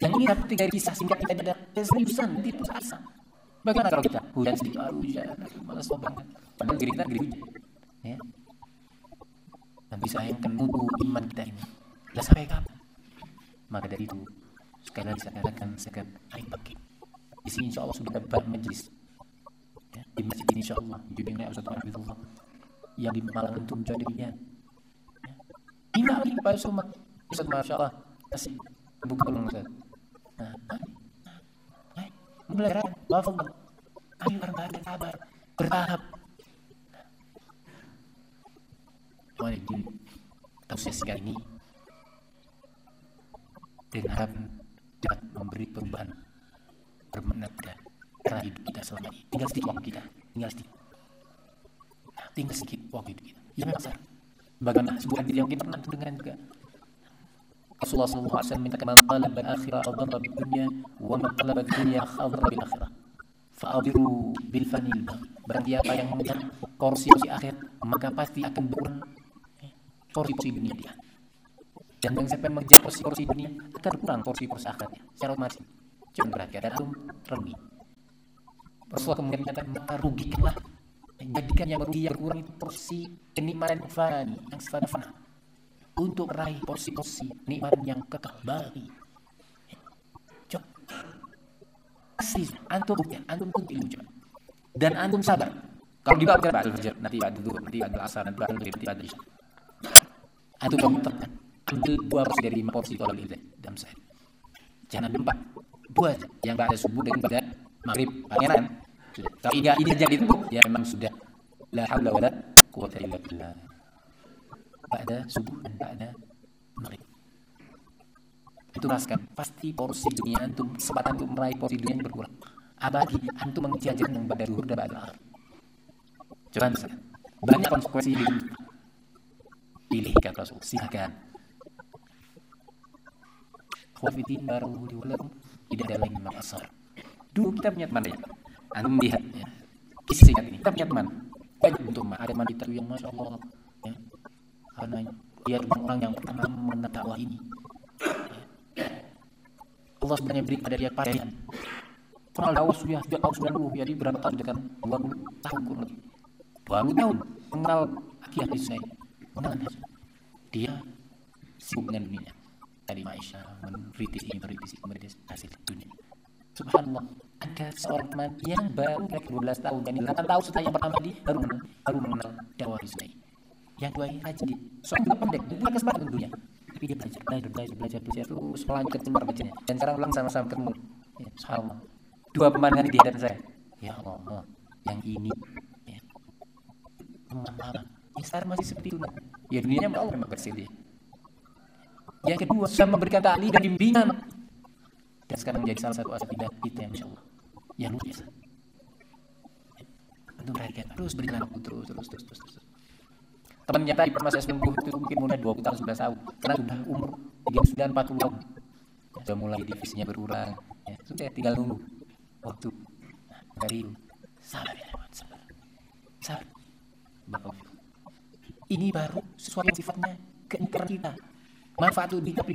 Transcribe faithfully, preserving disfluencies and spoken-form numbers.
Yang ini dapat dari kisah singkat kita ada keseriusan, nanti putus asa. Bagaimana kalau kita hujan sedikit, aduh hujan, malas mau banget. Padahal diri kita diri hujan. Ya. Dan bisa yang mutu iman kita ini. Lah sampai kapan? Maka dari itu, sekali lagi saya katakan sekat ayo bangkit. Di sini insya Allah sudah dapat majelis. Ya, di masjid ini insya Allah dibimbing oleh Ustaz Abdullah yang di Malang itu menjadinya. Ya. Ini lagi Pak Sumat, Ustaz Masya Allah masih buka belum Ustaz. Nah, nah, belajar, wafat, ayo bareng-bareng sabar, bertahap. Walaupun tausiah singkat ini dengan harapan dapat memberi perubahan bermakna karena hidup kita selama ini. Tinggal sedikit waktu kita, tinggal sedikit, nah, tinggal sedikit waktu hidup kita. Ya memang sah. Bagaimana sebuah hadis yang kita pernah dengar juga. Rasulullah sallallahu alaihi wasallam minta man talaba al-akhirah adara bid dunya wa man talaba ad-dunya khadara bil akhirah. Fa'abiru bil fanil. Berarti apa yang mengejar porsi-porsi akhir maka pasti akan berkurang porsi-porsi dunia dia. Dan yang siapa yang mengejar porsi-porsi dunia akan kurang porsi-porsi akhirnya. Secara otomatis. Jangan berarti ada antum rugi. Rasulullah kemudian kata maka rugikanlah. Jadikan yang merugi yang berkurang itu porsi kenikmatan fani yang fana-fana. Untuk meraih porsi-porsi nikmat yang kekal bagi. Coba. Asli, antum bukti, antum pun ilmu coba. Dan antum sabar. Kalau di bab ba'dul fajr, nanti ba'dul zuhur, nanti ba'dul asar, nanti ba'dul maghrib, nanti ba'dul isya. Antum komitmen. Ambil dua porsi dari lima porsi tolong itu dalam sehari. Jangan lupa buat yang pada subuh dan pada maghrib pangeran. Kalau tidak ini jadi itu ya memang sudah la haula wala quwwata illa billah. Pada subuh dan pada maghrib. Itu rasakan pasti porsi dunia antum kesempatan untuk meraih porsi dunia yang berkurang. Apalagi antum mengejar yang pada zuhur dan pada asar. Coba misalkan banyak konsekuensi di pilih kata Rasul silakan. Khawfitin baru diulang tidak ada lagi makasar. Dulu kita punya teman ya. Antum lihat ya. Kisah singkat ini kita punya teman. Banyak untuk ada teman kita yang masya Allah ya. Karena dia orang yang pertama mengenal dakwah ini. Allah sebenarnya beri pada dia pakaian. Kenal dakwah sudah sejak tahun sembilan puluh, jadi berapa tahun sudah kan? dua puluh tahun kurang lebih. dua puluh tahun mengenal akidah Islam. Mengenal dia sibuk dengan dunia. Tadi Maisha meneritis ini, meneritis ini, meneritis hasil dunia. Subhanallah, ada seorang teman yang baru dua belas tahun, dan delapan tahun setelah yang pertama dia baru mengenal, baru mengenal dakwah Islam. Yang dua ini rajin, soalnya juga pendek, punya kesempatan tentunya. Tapi dia belajar, belajar, belajar, belajar, belajar terus melanjutkan keluar bacanya. Dan sekarang ulang sama-sama ketemu. Ya, subhanallah. Dua pemandangan di hadapan saya. Ya Allah, yang ini, ya, teman lama. Yang sekarang masih seperti itu. Ya dunianya Allah memang bersih dia. Yang kedua, sudah memberikan ta'lim dan bimbingan. Dan sekarang menjadi salah satu asatidzah kita yang insya Allah. Yang luar biasa. Untuk perhatikan, terus berikan waktu terus, terus, terus, terus, terus. Temannya tadi pas saya sembuh itu mungkin mulai dua puluh tahun sudah tahu. Karena sudah umur tiga puluh sembilan empat puluh tahun. Ya, sudah mulai divisinya berkurang. Ya, sudah tinggal nunggu waktu. Nah, dari itu sabar ya, sabar. Sabar. Bapak. Ini baru sesuatu yang sifatnya keingkaran kita. Manfaat itu